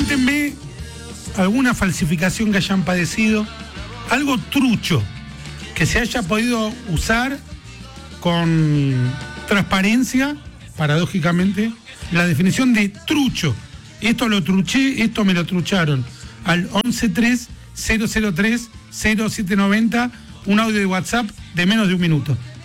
Cuéntenme alguna falsificación que hayan padecido, algo trucho que se haya podido usar con transparencia, paradójicamente, la definición de trucho. Esto lo truché, esto me lo trucharon. Al 113-003-0790, un audio de WhatsApp de menos de un minuto.